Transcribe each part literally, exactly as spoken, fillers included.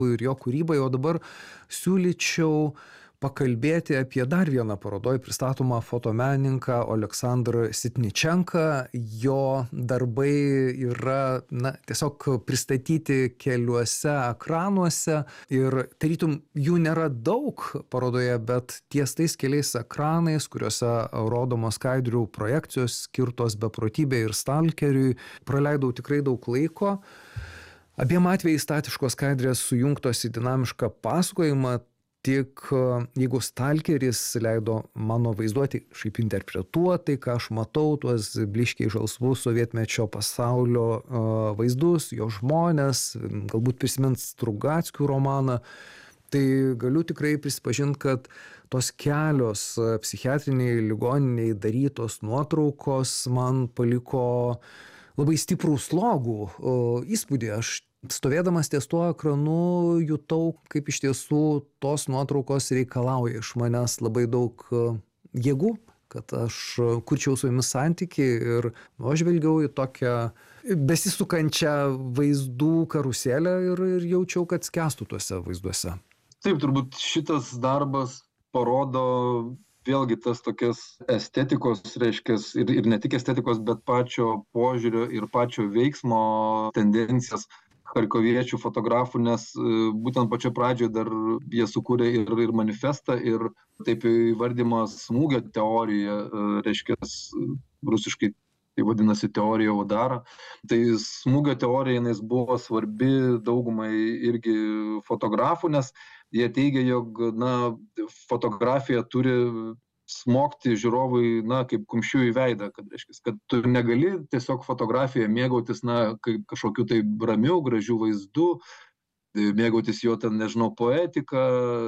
ir jo kūrybai, o dabar siūlyčiau pakalbėti apie dar vieną parodoj pristatomą fotomenininką Oleksandrą Sitničenką. Jo darbai yra na, tiesiog pristatyti keliuose ekranuose ir tarytum jų nėra daug parodoje, bet ties tais keliais ekranais, kuriuose rodomos skaidrių projekcijos skirtos beprotybei ir stalkeriui, praleidau tikrai daug laiko. Abiem atvejais statiškos skaidrės sujungtos į dinamišką pasakojimą, tik jeigu stalkeris leido mano vaizduoti, šiaip interpretuoti, ką aš matau, tuos blyškiai žalsvus sovietmečio pasaulio uh, vaizdus, jo žmonės, galbūt prisimins Strugackių romaną, tai galiu tikrai prisipažinti, kad tos kelios psichiatriniai ligoniniai darytos nuotraukos man paliko labai stiprų slogų uh, įspūdį. Aš stovėdamas ties tuo ekranu jutau, kaip iš tiesų tos nuotraukos reikalauja iš manęs labai daug jėgų, kad aš kurčiau su jomis santykį ir nu, aš žvelgiau į tokią besisukančią vaizdų karuselę ir, ir jaučiau, kad skęstu tuose vaizduose. Taip, turbūt šitas darbas parodo vėlgi tas tokias estetikos, reiškia, ir, ir ne tik estetikos, bet pačio požiūrio ir pačio veiksmo tendencijas charkoviečių fotografų, nes būtent pačio pradžioje dar jie sukūrė ir, ir manifestą, ir taip įvardymą smūgio teoriją, reiškia, rusiškai tai vadinasi teorija Udara. Tai smūgio teorija jinais buvo svarbi daugumai irgi fotografų, nes jie teigia, jog na, fotografija turi smogti žiūrovui, na, kaip kumščiu į veidą, kad, reiškia, kad tu negali tiesiog fotografiją mėgautis, na, kaip kažkokiu tai ramiu, gražiu vaizdu, mėgautis jo ten, nežinau, poetika,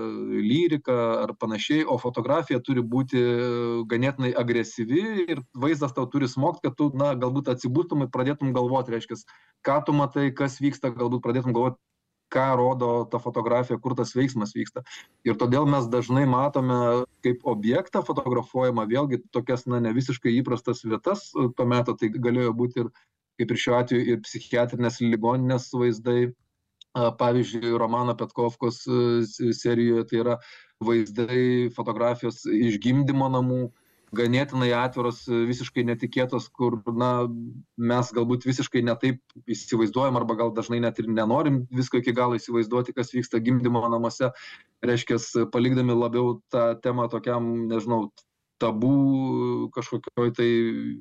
lyrika ar panašiai, o fotografija turi būti ganėtinai agresyvi ir vaizdas tau turi smogti, kad tu, na, galbūt atsibūstum ir pradėtum galvoti, reiškia, ką tu matai, kas vyksta, galbūt pradėtum galvoti, ką rodo ta fotografija, kur tas veiksmas vyksta. Ir todėl mes dažnai matome kaip objektą fotografuojama, vėlgi tokias, na, ne visiškai įprastas vietas tuo metu, tai galėjo būti ir, kaip ir šiuo atveju, ir psichiatrinės ligoninės vaizdai. Pavyzdžiui, Romano Petkovkos serijoje tai yra vaizdai fotografijos iš gimdymo namų, ganėtinai atviros, visiškai netikėtos, kur na, mes galbūt visiškai netaip įsivaizduojam, arba gal dažnai net ir nenorim visko iki galo įsivaizduoti, kas vyksta gimdymo namuose, reiškia, palikdami labiau tą temą tokiam, nežinau, tabų kažkokioj tai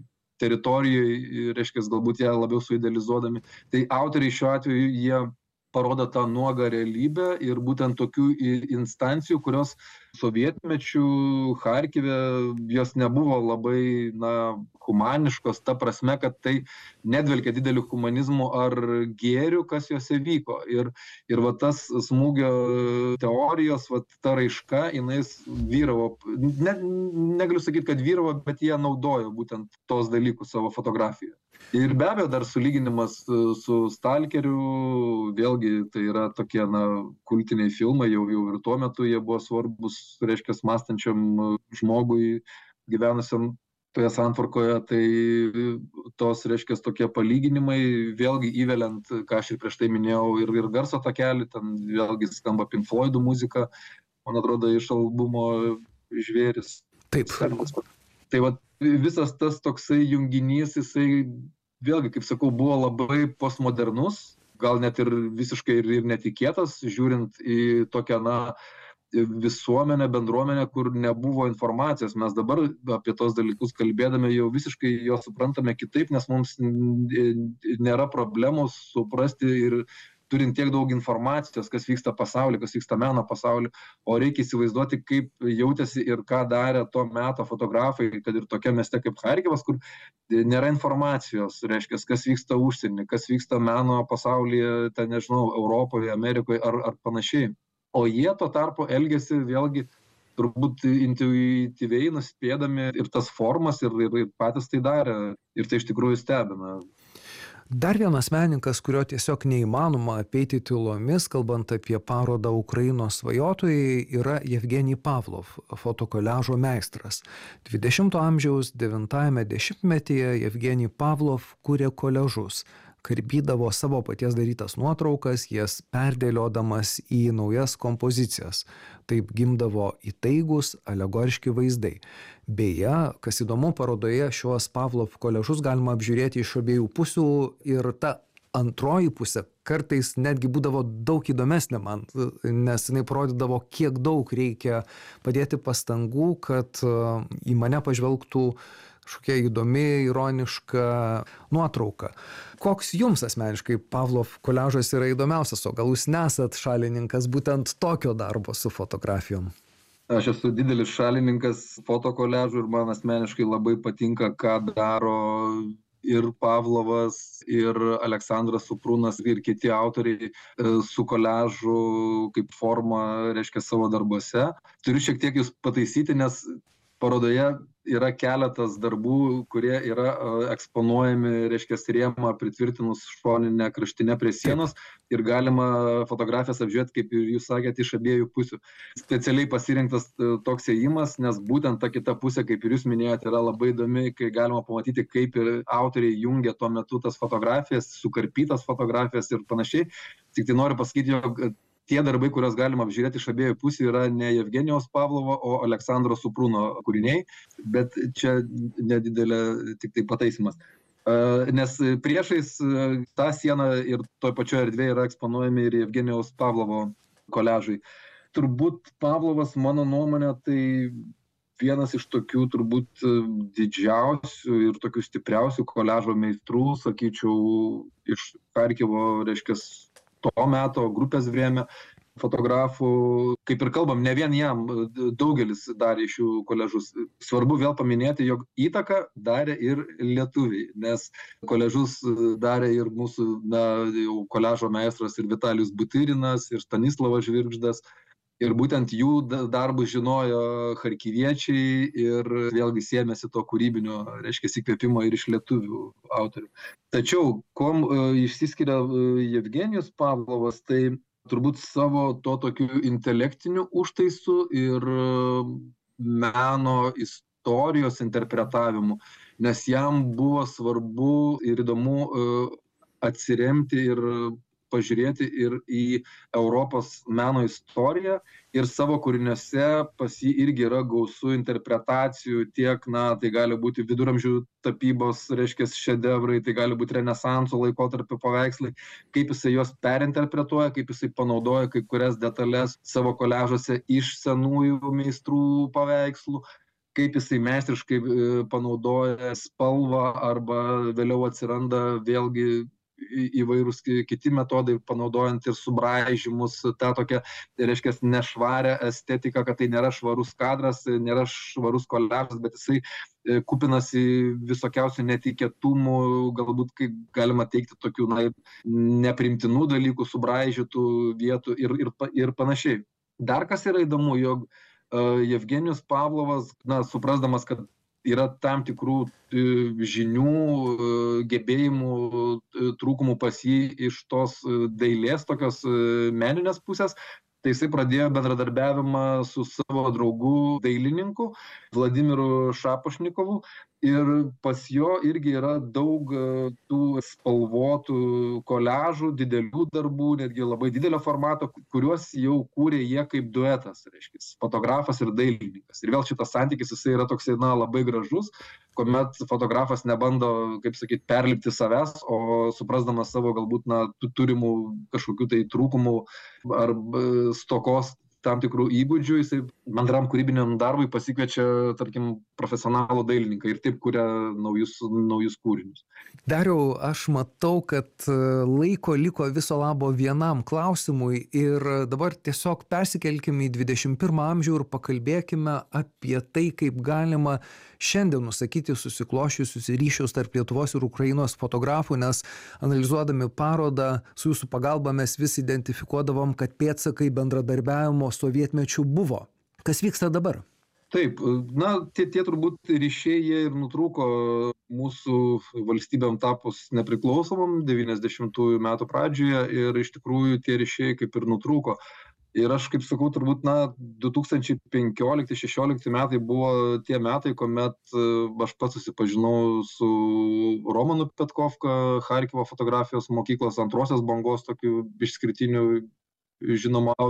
teritorijoje, reiškia, galbūt ją labiau suidealizuodami. Tai autoriai šiuo atveju jie parodo tą nuogą realybę ir būtent tokių instancijų, kurios sovietmečių Charkive jos nebuvo labai na, humaniškos, ta prasme, kad tai nedvelkia dideliu humanizmu ar gėriu, kas jose vyko. Ir, ir va tas smūgio teorijos, va ta raiška, jinais vyravo, ne, negaliu sakyti, kad vyravo, bet jie naudojo būtent tos dalykus savo fotografijoje. Ir be abejo dar sulyginimas su Stalkeriu, vėlgi tai yra tokie na, kultiniai filmai, jau, jau ir tuo metu jie buvo svarbus, reiškia, mąstančiam žmogui gyvenusiam toje santvarkoje, tai tos, reiškia, tokie palyginimai, vėlgi įveliant, ką aš ir prieš tai minėjau, ir, ir garso takelį, ten vėlgi skamba Pink Floydų muzika, man atrodo, iš albumo Žvėris. Taip. Tai va, visas tas toksai junginys, jisai vėlgi, kaip sakau, buvo labai postmodernus, gal net ir visiškai ir, ir netikėtas, žiūrint į tokią, na, visuomenę, bendruomenę, kur nebuvo informacijos. Mes dabar apie tos dalykus kalbėdami jau visiškai jo suprantame kitaip, nes mums nėra problemų suprasti ir turint tiek daug informacijos, kas vyksta pasaulyje, kas vyksta meno pasaulyje, o reikia įsivaizduoti, kaip jautėsi ir ką darė to meto fotografai, kad ir tokia mieste kaip Charkivas, kur nėra informacijos, reiškia, kas vyksta užsienį, kas vyksta meno pasaulyje, ten, nežinau, Europoje, Amerikoje ar, ar panašiai. O jie tuo tarpu elgėsi vėlgi turbūt intuityviai nuspėdami ir tas formas, ir, ir, ir patys tai darė. Ir tai iš tikrųjų stebina. Dar vienas menininkas, kurio tiesiog neįmanoma apeiti tylomis, kalbant apie parodą Ukrainos svajotojai, yra Jevgenij Pavlov, fotokoliažo meistras. dvidešimto amžiaus devintajame dešimtmetyje Jevgenij Pavlov kūrė koliažus. karpydavo savo paties darytas nuotraukas, jas perdėliodamas į naujas kompozicijas. Taip gimdavo įtaigus, alegoriški vaizdai. Beje, kas įdomu, parodoje šiuos Pavlov koliažus galima apžiūrėti iš abiejų pusių ir ta antroji pusė kartais netgi būdavo daug įdomesnė man, nes jinai parodydavo, kiek daug reikia padėti pastangų, kad į mane pažvelgtų kažkokia įdomi, ironiška nuotrauka. Koks jums asmeniškai Pavlov koliažas yra įdomiausias, o gal jūs nesat šalininkas būtent tokio darbo su fotografijom? Aš esu didelis šalininkas fotokoliažų ir man asmeniškai labai patinka, ką daro ir Pavlovas, ir Aleksandras Suprūnas, ir kiti autoriai su koliažu kaip forma, reiškia, savo darbuose. Turiu šiek tiek jūs pataisyti, nes parodoje yra keletas darbų, kurie yra eksponuojami, reiškia, rėmą pritvirtinus šoninę kraštinę prie sienos ir galima fotografijas apžiūrėti, kaip ir jūs sakėte, iš abiejų pusių. Specialiai pasirinktas toks ėjimas, nes būtent ta kita pusė, kaip ir jūs minėjote, yra labai įdomi, kai galima pamatyti, kaip ir autoriai jungia tuo metu tas fotografijas, sukarpytas fotografijas ir panašiai. Tik tai noriu pasakyti, jog tie darbai, kuriuos galima apžiūrėti iš abiejų pusių, yra ne Jevgenijaus Pavlovo, o Aleksandro Suprūno kūriniai, bet čia nedidelė tik tai pataisimas. Nes priešais tą sieną ir toj pačioje erdvėje yra eksponuojami ir Jevgenijaus Pavlovo koliažai. Turbūt Pavlovas, mano nuomonė, tai vienas iš tokių turbūt didžiausių ir tokių stipriausių koliažo meistrų, sakyčiau, iš Charkivo, reiškia, to meto grupės Vremia fotografų, kaip ir kalbam, ne vien jam, daugelis darė šių koliažus. Svarbu vėl paminėti, jog įtaką darė ir lietuviai, nes koliažus darė ir mūsų, na, jau koliažo meistras ir Vitalijus Butyrinas, ir Stanislavas Žvirgždas. Ir būtent jų darbus žinojo charkiviečiai ir vėlgi siemėsi to kūrybinio, reiškia, įkvėpimo ir iš lietuvių autorių. Tačiau, kuom išsiskiria Jevgenijus Pavlovas, tai turbūt savo to tokiu intelektiniu užtaisu ir meno istorijos interpretavimu, nes jam buvo svarbu ir įdomu atsiremti ir pažiūrėti ir į Europos meno istoriją ir savo kūriniuose pas jį irgi yra gausu interpretacijų tiek, na, tai gali būti viduramžių tapybos, reiškia, šedevrai, tai gali būti renesanso laikotarpio paveikslai, kaip jisai juos perinterpretuoja, kaip jisai panaudoja kai kurias detalės savo koliažuose iš senųjų meistrų paveikslų, kaip jisai meistriškai panaudoja spalvą arba vėliau atsiranda vėlgi įvairūs kiti metodai, panaudojant ir subraižymus, tą tokią, tai reiškia, nešvarę estetiką, kad tai nėra švarus kadras, nėra švarus koliažas, bet jisai kupinasi visokiausių netikėtumų, galbūt, kaip galima teikti, tokių, na, neprimtinų dalykų, subraižytų vietų ir, ir, ir panašiai. Dar kas yra įdomu, jog uh, Jevgenijus Pavlovas, na, suprasdamas, kad yra tam tikrų žinių, gebėjimų, trūkumų pas jį iš tos dailės, tokios meninės pusės, tai jisai pradėjo bendradarbiavimą su savo draugu dailininku Vladimiru Šapošnikovu ir pas jo irgi yra daug tų spalvotų koliažų, didelių darbų, netgi labai didelio formato, kuriuos jau kūrė jie kaip duetas, reiškia, fotografas ir dailininkas. Ir vėl šitas santykis jisai yra toksai, na, labai gražus, kuomet fotografas nebando, kaip sakyt, perlipti savęs, o suprasdamas savo galbūt, na, turimų kažkokių tai trūkumų ar stokos tam tikrų įgūdžių, jisai bendram kūrybiniam darbui pasikviečia, tarkim, profesionalų dailininką ir taip kuria naujus, naujus kūrinius. Dariau, aš matau, kad laiko liko viso labo vienam klausimui ir dabar tiesiog persikelkime į dvidešimt pirmą amžių ir pakalbėkime apie tai, kaip galima šiandien nusakyti susiklošiusius ryšius tarp Lietuvos ir Ukrainos fotografų, nes analizuodami parodą su jūsų pagalba mes vis identifikuodavom, kad pėdsakai bendradarbiavimo sovietmečių buvo. Kas vyksta dabar? Taip, na, tie, tie turbūt ryšiai jie ir nutrūko mūsų valstybėm tapus nepriklausomam devyniasdešimtųjų metų pradžioje ir iš tikrųjų tie ryšiai kaip ir nutrūko. Ir aš kaip sakau, turbūt, na, du tūkstančiai penkiolikti šešiolikti metai buvo tie metai, kuomet aš pats susipažinau su Romanu Petkovka, Charkivo fotografijos mokyklos antrosios bangos tokiu išskirtiniu žinomu